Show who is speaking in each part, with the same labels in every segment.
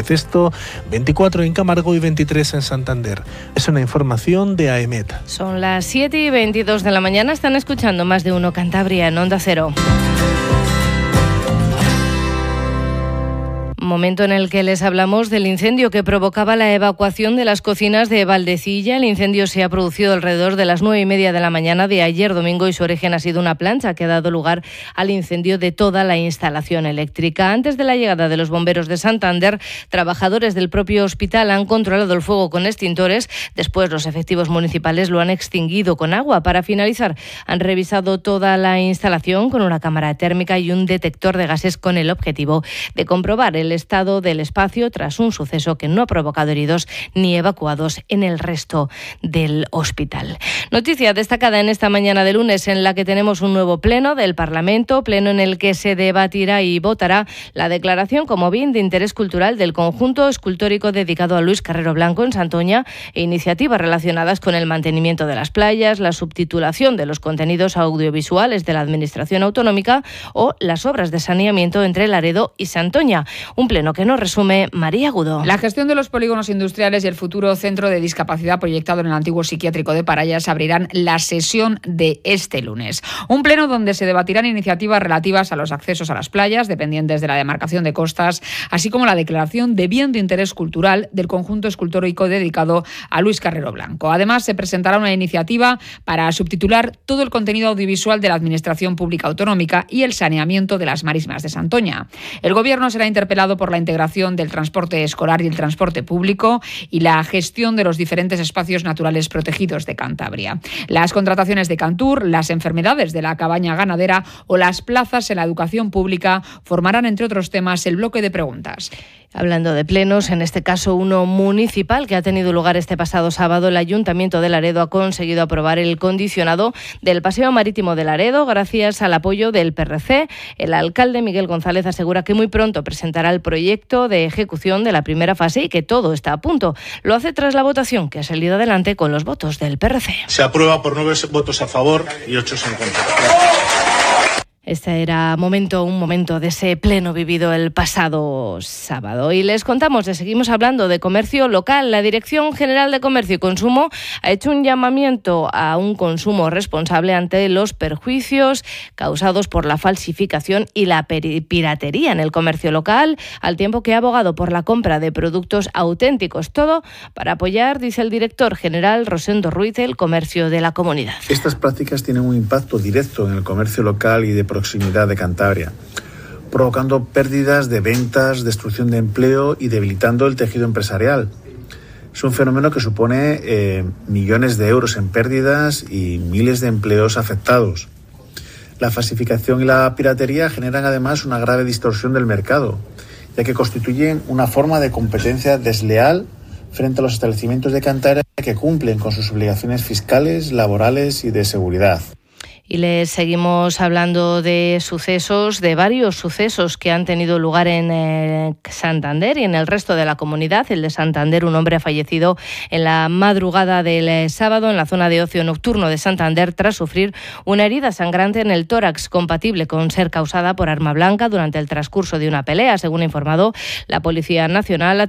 Speaker 1: Cesto, 24 en Camargo y 23 en Santander. Es una información de AEMET.
Speaker 2: Son las 7:22 de la mañana. Están escuchando Más de Uno Cantabria en Onda Cero. Momento en el que les hablamos del incendio que provocaba la evacuación de las cocinas de Valdecilla. El incendio se ha producido alrededor de las 9:30 de la mañana de ayer domingo y su origen ha sido una plancha que ha dado lugar al incendio de toda la instalación eléctrica. Antes de la llegada de los bomberos de Santander, trabajadores del propio hospital han controlado el fuego con extintores. Después, los efectivos municipales lo han extinguido con agua. Para finalizar, han revisado toda la instalación con una cámara térmica y un detector de gases con el objetivo de comprobar el estado del espacio tras un suceso que no ha provocado heridos ni evacuados en el resto del hospital. Noticia destacada en esta mañana de lunes en la que tenemos un nuevo pleno del Parlamento, pleno en el que se debatirá y votará la declaración como bien de interés cultural del conjunto escultórico dedicado a Luis Carrero Blanco en Santoña e iniciativas relacionadas con el mantenimiento de las playas, la subtitulación de los contenidos audiovisuales de la Administración Autonómica o las obras de saneamiento entre Laredo y Santoña. Un pleno que nos resume María Agudo.
Speaker 3: La gestión de los polígonos industriales y el futuro centro de discapacidad proyectado en el antiguo psiquiátrico de Parayas abrirán la sesión de este lunes. Un pleno donde se debatirán iniciativas relativas a los accesos a las playas, dependientes de la demarcación de costas, así como la declaración de bien de interés cultural del conjunto escultórico dedicado a Luis Carrero Blanco. Además, se presentará una iniciativa para subtitular todo el contenido audiovisual de la Administración Pública Autonómica y el saneamiento de las marismas de Santoña. El Gobierno será interpelado por la integración del transporte escolar y el transporte público y la gestión de los diferentes espacios naturales protegidos de Cantabria. Las contrataciones de Cantur, las enfermedades de la cabaña ganadera o las plazas en la educación pública formarán, entre otros temas, el bloque de preguntas.
Speaker 2: Hablando de plenos, en este caso uno municipal que ha tenido lugar este pasado sábado, el Ayuntamiento de Laredo ha conseguido aprobar el condicionado del Paseo Marítimo de Laredo gracias al apoyo del PRC. El alcalde Miguel González asegura que muy pronto presentará el proyecto de ejecución de la primera fase y que todo está a punto. Lo hace tras la votación que ha salido adelante con los votos del PRC.
Speaker 4: Se aprueba por 9 votos a favor y 8 en contra.
Speaker 2: Este era un momento de ese pleno vivido el pasado sábado. Y les contamos, seguimos hablando de comercio local. La Dirección General de Comercio y Consumo ha hecho un llamamiento a un consumo responsable ante los perjuicios causados por la falsificación y la piratería en el comercio local, al tiempo que ha abogado por la compra de productos auténticos. Todo para apoyar, dice el director general Rosendo Ruiz, el comercio de la comunidad.
Speaker 5: Estas prácticas tienen un impacto directo en el comercio local y de proximidad de Cantabria, provocando pérdidas de ventas, destrucción de empleo y debilitando el tejido empresarial. Es un fenómeno que supone millones de euros en pérdidas y miles de empleos afectados. La falsificación y la piratería generan además una grave distorsión del mercado, ya que constituyen una forma de competencia desleal frente a los establecimientos de Cantabria que cumplen con sus obligaciones fiscales, laborales y de seguridad.
Speaker 2: Y les seguimos hablando de sucesos, de varios sucesos que han tenido lugar en Santander y en el resto de la comunidad. El de Santander, un hombre ha fallecido en la madrugada del sábado en la zona de ocio nocturno de Santander tras sufrir una herida sangrante en el tórax compatible con ser causada por arma blanca durante el transcurso de una pelea. Según ha informado la Policía Nacional,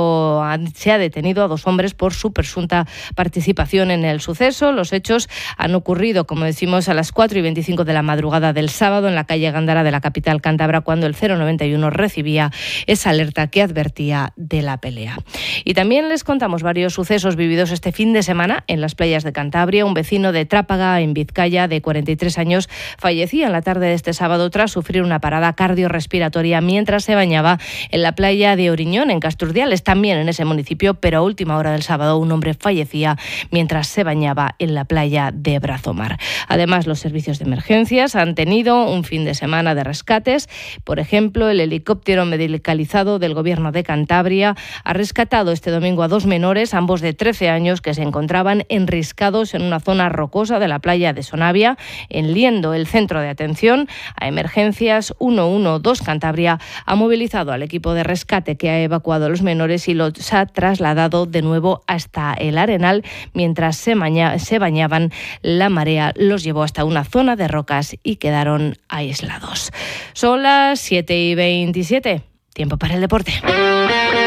Speaker 2: se ha detenido a 2 hombres por su presunta participación en el suceso. Los hechos han ocurrido, como decimos, a las 4:25 de la madrugada del sábado en la calle Gándara de la capital cántabra, cuando el 091 recibía esa alerta que advertía de la pelea. Y también les contamos varios sucesos vividos este fin de semana en las playas de Cantabria. Un vecino de Trápaga, en Vizcaya, de 43 años, fallecía en la tarde de este sábado tras sufrir una parada cardiorrespiratoria mientras se bañaba en la playa de Oriñón, en Casturdiales, también en ese municipio, pero a última hora del sábado un hombre fallecía mientras se bañaba en la playa de Brazomar. Además, los servicios de emergencias han tenido un fin de semana de rescates. Por ejemplo, el helicóptero medicalizado del Gobierno de Cantabria ha rescatado este domingo a 2 menores, ambos de 13 años, que se encontraban enriscados en una zona rocosa de la playa de Sonavia, en Liendo. El centro de atención a emergencias 112 Cantabria ha movilizado al equipo de rescate que ha evacuado a los menores y los ha trasladado de nuevo hasta el Arenal. Mientras se bañaban, la marea los llevó hasta una zona de rocas y quedaron aislados. Son las 7:27. Tiempo para el deporte.